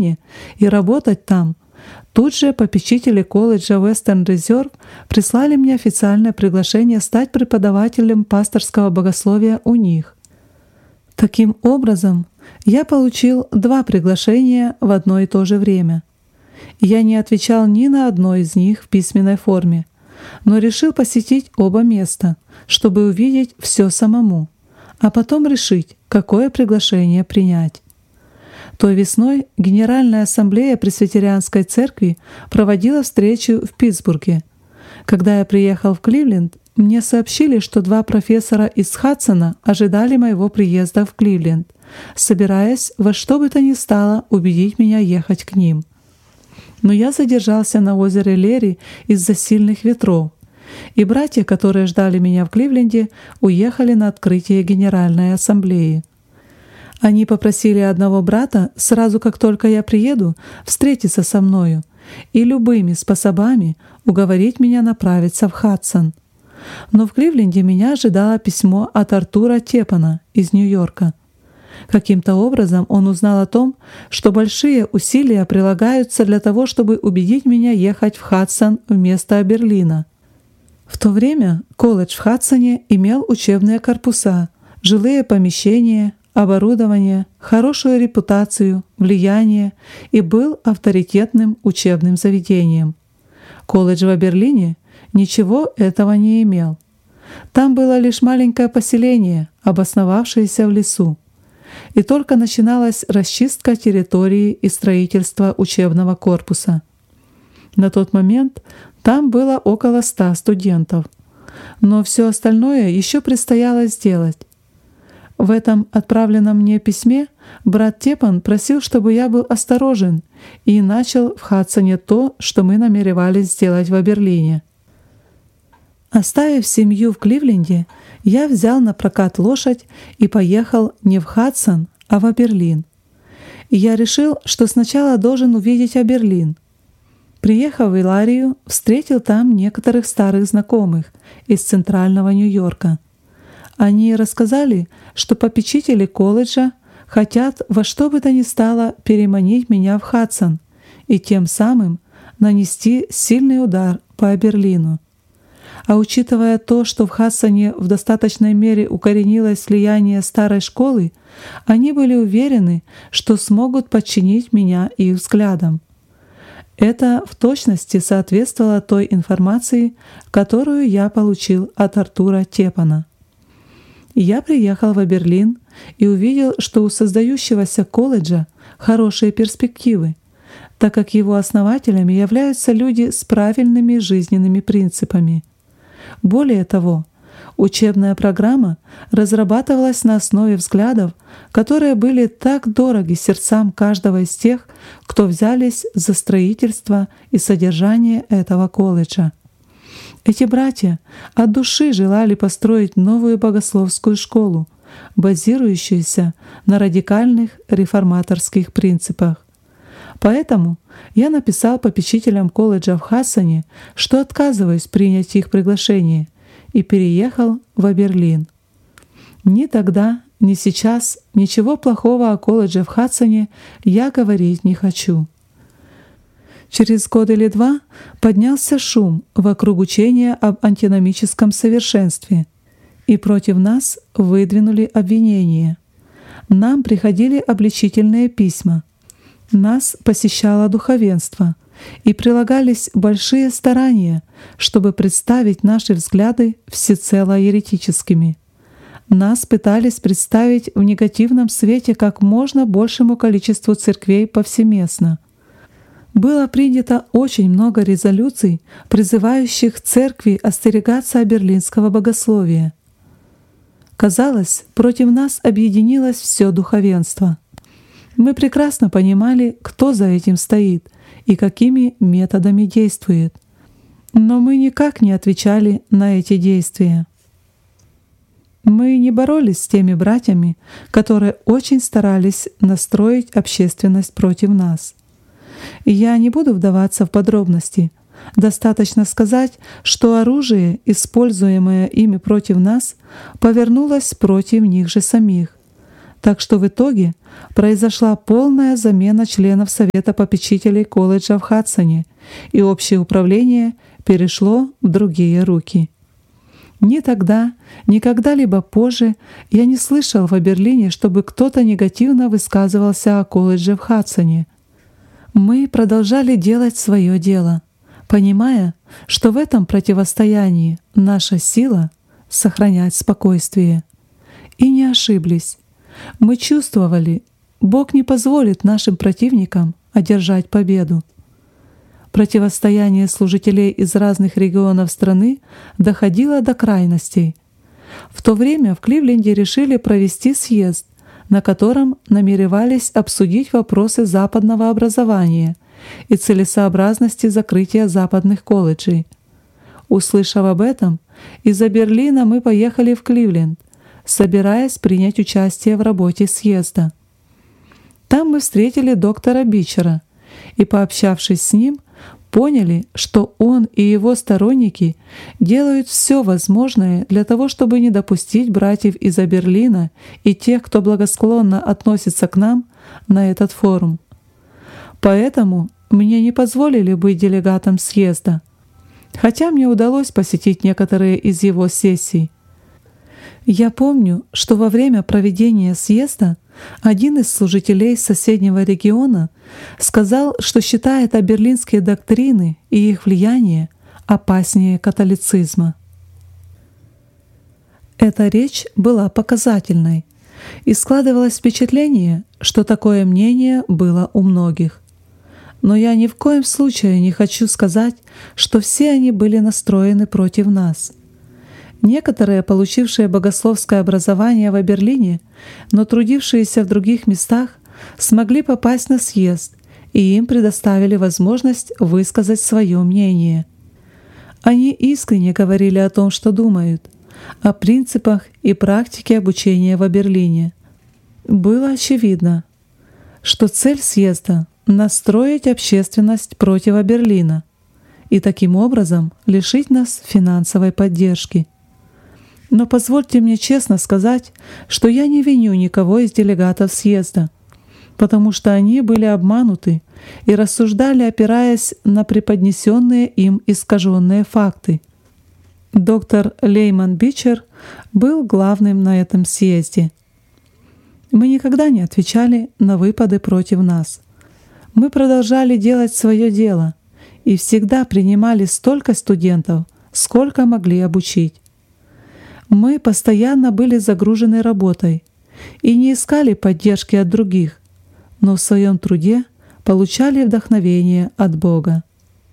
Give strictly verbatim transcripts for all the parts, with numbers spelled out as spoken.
Берлине и работать там, тут же попечители колледжа Western Reserve прислали мне официальное приглашение стать преподавателем пасторского богословия у них. Таким образом, я получил два приглашения в одно и то же время. Я не отвечал ни на одно из них в письменной форме, но решил посетить оба места, чтобы увидеть все самому, а потом решить, какое приглашение принять. Той весной Генеральная ассамблея Пресвитерианской церкви проводила встречу в Питтсбурге. Когда я приехал в Кливленд, мне сообщили, что два профессора из Хадсона ожидали моего приезда в Кливленд, собираясь во что бы то ни стало убедить меня ехать к ним. Но я задержался на озере Лерри из-за сильных ветров, и братья, которые ждали меня в Кливленде, уехали на открытие Генеральной ассамблеи. Они попросили одного брата, сразу как только я приеду, встретиться со мною и любыми способами уговорить меня направиться в Хадсон. Но в Кливленде меня ожидало письмо от Артура Тепана из Нью-Йорка. Каким-то образом он узнал о том, что большие усилия прилагаются для того, чтобы убедить меня ехать в Хадсон вместо Аберлина. В то время колледж в Хадсоне имел учебные корпуса, жилые помещения, оборудование, хорошую репутацию, влияние и был авторитетным учебным заведением. Колледж в Аберлине ничего этого не имел. Там было лишь маленькое поселение, обосновавшееся в лесу. И только начиналась расчистка территории и строительство учебного корпуса. На тот момент там было около ста студентов, но все остальное еще предстояло сделать. В этом отправленном мне письме брат Тепан просил, чтобы я был осторожен и начал в Хадсоне то, что мы намеревались сделать в Аберлине. Оставив семью в Кливленде, я взял на прокат лошадь и поехал не в Хадсон, а в Аберлин. И я решил, что сначала должен увидеть Аберлин. Приехав в Иларию, встретил там некоторых старых знакомых из центрального Нью-Йорка. Они рассказали, что попечители колледжа хотят во что бы то ни стало переманить меня в Хадсон и тем самым нанести сильный удар по Аберлину. А учитывая то, что в Хадсоне в достаточной мере укоренилось влияние старой школы, они были уверены, что смогут подчинить меня их взглядам. Это в точности соответствовало той информации, которую я получил от Артура Тепана. Я приехал в Аберлин и увидел, что у создающегося колледжа хорошие перспективы, так как его основателями являются люди с правильными жизненными принципами. Более того, учебная программа разрабатывалась на основе взглядов, которые были так дороги сердцам каждого из тех, кто взялись за строительство и содержание этого колледжа. Эти братья от души желали построить новую богословскую школу, базирующуюся на радикальных реформаторских принципах. Поэтому я написал попечителям колледжа в Хадсоне, что отказываюсь принять их приглашение, и переехал в Аберлин. Ни тогда, ни сейчас ничего плохого о колледже в Хадсоне я говорить не хочу. Через год или два поднялся шум вокруг учения об антиномическом совершенстве, и против нас выдвинули обвинения. Нам приходили обличительные письма. Нас посещало духовенство, и прилагались большие старания, чтобы представить наши взгляды всецело еретическими. Нас пытались представить в негативном свете как можно большему количеству церквей повсеместно. Было принято очень много резолюций, призывающих церкви остерегаться аберлинского богословия. Казалось, против нас объединилось все духовенство. Мы прекрасно понимали, кто за этим стоит и какими методами действует. Но мы никак не отвечали на эти действия. Мы не боролись с теми братьями, которые очень старались настроить общественность против нас. Я не буду вдаваться в подробности. Достаточно сказать, что оружие, используемое ими против нас, повернулось против них же самих, Так что в итоге произошла полная замена членов Совета попечителей колледжа в Хадсоне, и общее управление перешло в другие руки. Ни тогда, ни когда-либо позже я не слышал в Аберлине, чтобы кто-то негативно высказывался о колледже в Хадсоне. Мы продолжали делать свое дело, понимая, что в этом противостоянии наша сила — сохранять спокойствие. И не ошиблись. Мы чувствовали, Бог не позволит нашим противникам одержать победу. Противостояние служителей из разных регионов страны доходило до крайностей. В то время в Кливленде решили провести съезд, на котором намеревались обсудить вопросы западного образования и целесообразности закрытия западных колледжей. Услышав об этом, из Берлина мы поехали в Кливленд, собираясь принять участие в работе съезда. Там мы встретили доктора Бичера и, пообщавшись с ним, поняли, что он и его сторонники делают все возможное для того, чтобы не допустить братьев из Берлина и тех, кто благосклонно относится к нам, на этот форум. Поэтому мне не позволили быть делегатом съезда, хотя мне удалось посетить некоторые из его сессий. Я помню, что во время проведения съезда один из служителей соседнего региона сказал, что считает берлинские доктрины и их влияние опаснее католицизма. Эта речь была показательной, и складывалось впечатление, что такое мнение было у многих. Но я ни в коем случае не хочу сказать, что все они были настроены против нас. Некоторые, получившие богословское образование в Берлине, но трудившиеся в других местах, смогли попасть на съезд, и им предоставили возможность высказать свое мнение. Они искренне говорили о том, что думают, о принципах и практике обучения в Берлине. Было очевидно, что цель съезда — настроить общественность против Берлина и таким образом лишить нас финансовой поддержки. Но позвольте мне честно сказать, что я не виню никого из делегатов съезда, потому что они были обмануты и рассуждали, опираясь на преподнесенные им искаженные факты. Доктор Лейман Бичер был главным на этом съезде. Мы никогда не отвечали на выпады против нас. Мы продолжали делать свое дело и всегда принимали столько студентов, сколько могли обучить. Мы постоянно были загружены работой и не искали поддержки от других, но в своем труде получали вдохновение от Бога.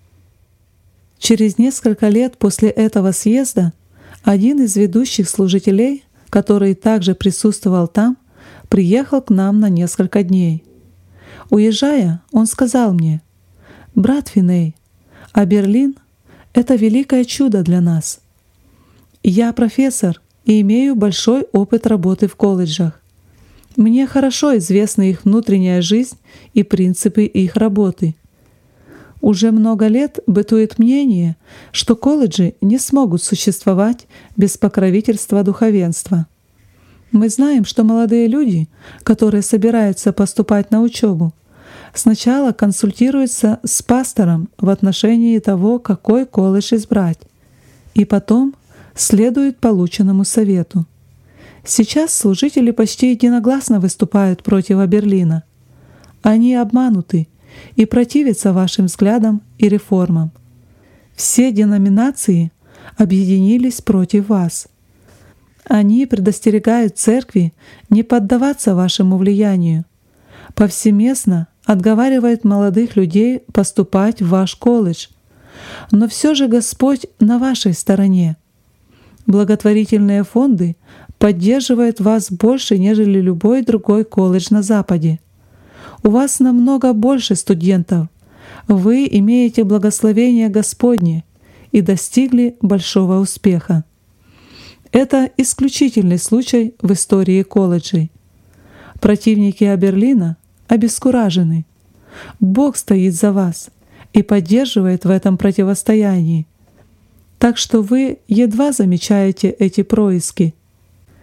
Через несколько лет после этого съезда один из ведущих служителей, который также присутствовал там, приехал к нам на несколько дней. Уезжая, он сказал мне: «Брат Финей, а Берлин — это великое чудо для нас. Я профессор и имею большой опыт работы в колледжах. Мне хорошо известна их внутренняя жизнь и принципы их работы. Уже много лет бытует мнение, что колледжи не смогут существовать без покровительства духовенства. Мы знаем, что молодые люди, которые собираются поступать на учебу, сначала консультируются с пастором в отношении того, какой колледж избрать, и потом следуют полученному совету. Сейчас служители почти единогласно выступают против Берлина. Они обмануты и противятся вашим взглядам и реформам. Все деноминации объединились против вас. Они предостерегают церкви не поддаваться вашему влиянию, повсеместно отговаривают молодых людей поступать в ваш колледж. Но все же Господь на вашей стороне. Благотворительные фонды поддерживают вас больше, нежели любой другой колледж на Западе. У вас намного больше студентов. Вы имеете благословение Господне и достигли большого успеха. Это исключительный случай в истории колледжей. Противники Берлина обескуражены. Бог стоит за вас и поддерживает в этом противостоянии. Так что вы едва замечаете эти происки.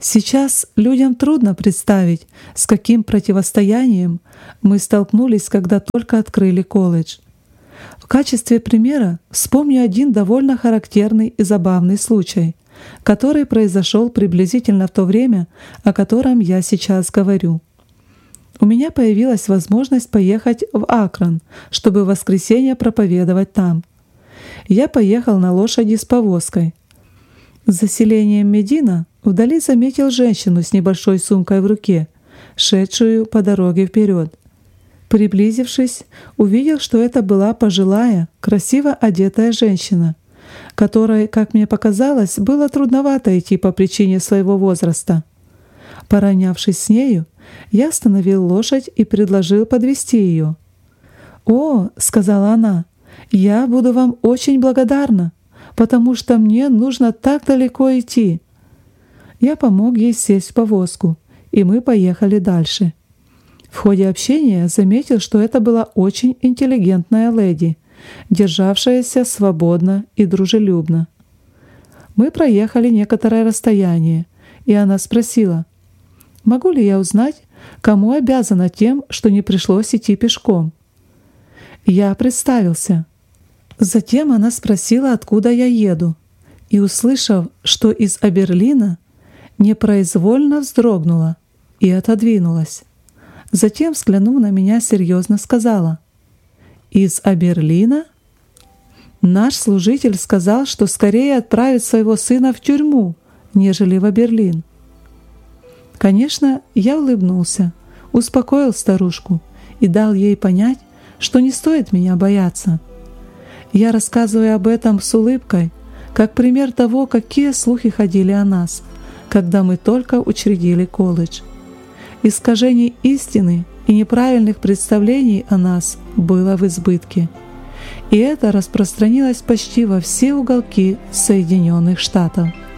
Сейчас людям трудно представить, с каким противостоянием мы столкнулись, когда только открыли колледж. В качестве примера вспомню один довольно характерный и забавный случай, который произошел приблизительно в то время, о котором я сейчас говорю. У меня появилась возможность поехать в Акрон, чтобы в воскресенье проповедовать там. Я поехал на лошади с повозкой. С заселением Медина вдали заметил женщину с небольшой сумкой в руке, шедшую по дороге вперед. Приблизившись, увидел, что это была пожилая, красиво одетая женщина, которой, как мне показалось, было трудновато идти по причине своего возраста. Поравнявшись с нею, я остановил лошадь и предложил подвезти ее. «О, — сказала она, — я буду вам очень благодарна, потому что мне нужно так далеко идти». Я помог ей сесть в повозку, и мы поехали дальше. В ходе общения заметил, что это была очень интеллигентная леди, державшаяся свободно и дружелюбно. Мы проехали некоторое расстояние, и она спросила, могу ли я узнать, кому обязана тем, что не пришлось идти пешком. Я представился. Затем она спросила, откуда я еду, и, услышав, что из Аберлина, непроизвольно вздрогнула и отодвинулась. Затем, взглянув на меня, серьезно сказала: «Из Аберлина? Наш служитель сказал, что скорее отправит своего сына в тюрьму, нежели в Аберлин». Конечно, я улыбнулся, успокоил старушку и дал ей понять, что не стоит меня бояться. Я рассказываю об этом с улыбкой, как пример того, какие слухи ходили о нас, когда мы только учредили колледж. Искажений истины и неправильных представлений о нас было в избытке, и это распространилось почти во все уголки Соединенных Штатов.